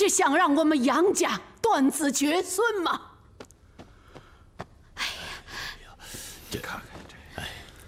是想让我们杨家断子绝孙吗？ 哎呀，这看看这，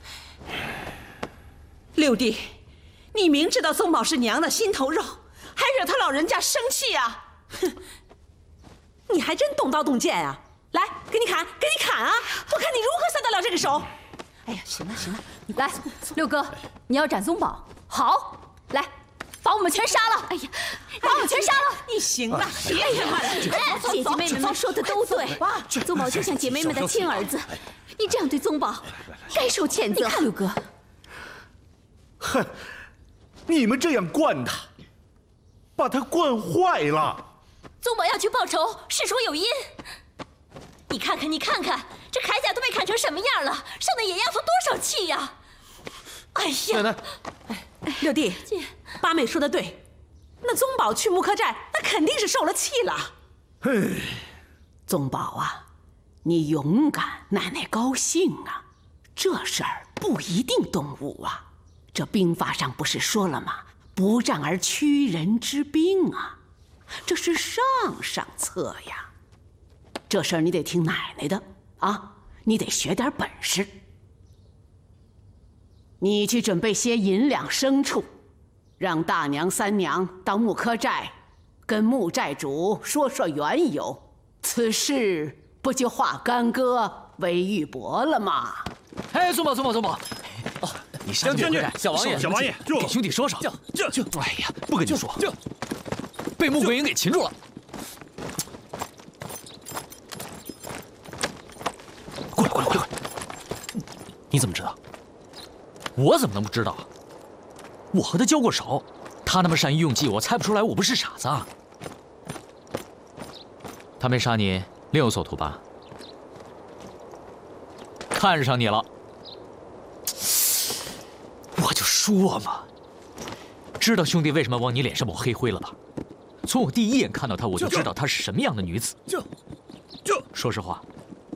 六弟，你明知道宗宝是娘的心头肉，还惹他老人家生气啊！哼，你还真动刀动剑啊！来，给你砍，给你砍啊！我看你如何算得了这个手！ 哎呀，行了行了，你来，六哥，你要斩宗宝，好，来，把我们全杀了！哎呀，把我们全杀了！ 你行了，别呀， 姐姐妹妹们说的都对，宗宝就像姐妹们的亲儿子，你这样对宗宝，该受谴责。你看六哥， 哼，你们这样惯他，把他惯坏了。 宗宝要去报仇，事出有因。你看看，你看看，这铠甲都被砍成什么样了，上的野丫头多少气呀！哎呀， 奶奶， 六弟，八妹说的对，那宗宝去木柯寨，那肯定是受了气了。 宗宝啊，你勇敢，奶奶高兴啊。这事儿不一定动武啊，这兵法上不是说了吗？不战而屈人之兵啊，这是上上策呀。这事儿你得听奶奶的啊，你得学点本事。你去准备些银两牲畜，让大娘三娘到木柯寨，跟木寨主说说缘由，此事不就化干戈为玉帛了吗？ 哎，宗宝，哦，你上去，小王爷，给兄弟说说。 就，哎呀，不跟你说， 被穆桂英给擒住了。 过来！你怎么知道？ 我怎么能不知道？我和他交过手，他那么善于用计，我猜不出来我不是傻子啊。他没杀你，另有所图吧？看上你了。我就说嘛，知道兄弟为什么往你脸上抹黑灰了吧？从我第一眼看到她，我就知道她是什么样的女子。说实话，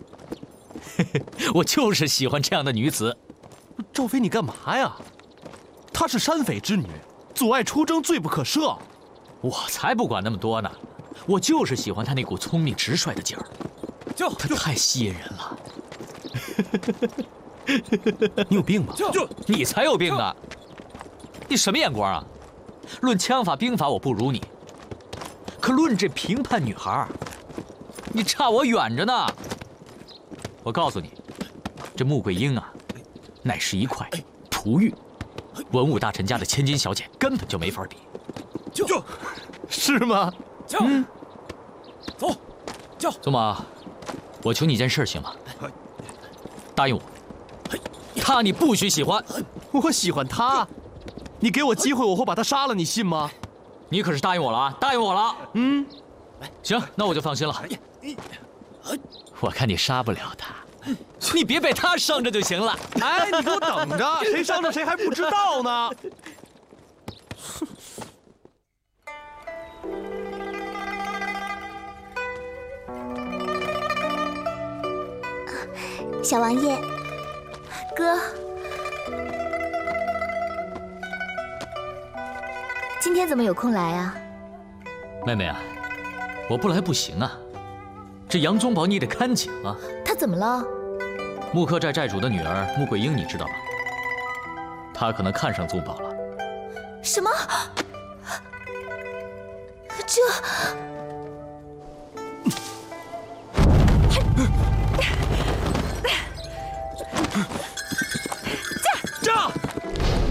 我就是喜欢这样的女子。 赵飞，你干嘛呀？她是山匪之女，阻碍出征，罪不可赦。 我才不管那么多呢，我就是喜欢她那股聪明直率的劲儿，她太吸引人了。 你有病吧？ 你才有病呢！你什么眼光啊？论枪法兵法我不如你，可论这评判女孩，你差我远着呢。我告诉你，这穆桂英啊，乃是一块璞玉，文武大臣家的千金小姐根本就没法比。 是吗？ 走，宗马，我求你一件事行吗？答应我，她你不许喜欢。 我喜欢她，你给我机会，我会把她杀了，你信吗？ 你可是答应我了啊！答应我了。行，那我就放心了。我看你杀不了她，你别被她伤着就行了。 哎，你给我等着，谁伤着谁还不知道呢。 小王爷，哥，今天怎么有空来啊？ 妹妹啊，我不来不行啊。这杨宗保你得看紧啊。 他怎么了？ 木柯寨寨主的女儿穆桂英，你知道吧？她可能看上宗保了。 什么？这